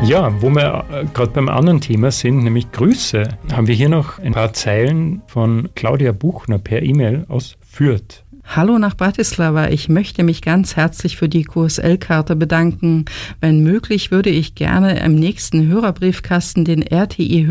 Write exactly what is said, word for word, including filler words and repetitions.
Ja, wo wir äh, gerade beim anderen Thema sind, nämlich Grüße, haben wir hier noch ein paar Zeilen von Claudia Buchner per E-Mail aus Fürth. Hallo nach Bratislava, ich möchte mich ganz herzlich für die Q S L-Karte bedanken. Wenn möglich, würde ich gerne im nächsten Hörerbriefkasten den R T I